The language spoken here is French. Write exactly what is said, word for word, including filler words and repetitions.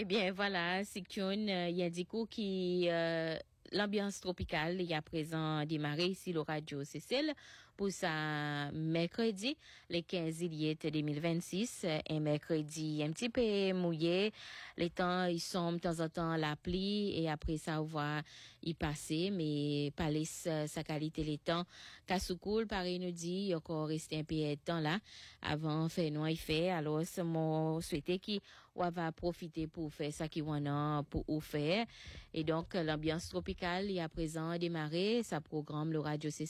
Eh bien, voilà, c'est qu'une, euh, il y a dit qui, euh, l'ambiance tropicale, il y a présent démarré ici le radio Cécile pour ça mercredi, le quinze juillet deux mille vingt-six, un mercredi un petit peu mouillé, les temps ils sont de temps en temps la pluie et après ça on va y passer, mais pas les sa qualité les temps Kasoukoul Paris nous dit il encore rester un peu de temps là avant fait noir il fait, alors c'est mon souhaité qui on va profiter pour faire ça qui on a pour ou faire et donc l'ambiance tropicale il y a présent démarré, ça programme le radio